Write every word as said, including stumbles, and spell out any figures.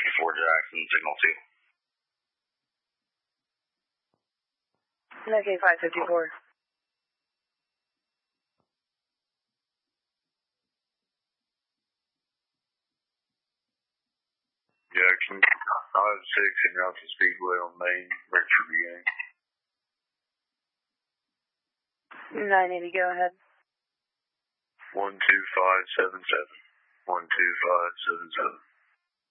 fifty-four Jackson, signal two. Okay, five fifty-four. Jackson, five six in route to Speedway on Main, ready for beginning. nine eighty, go ahead. one two five seven seven. one two five seven seven.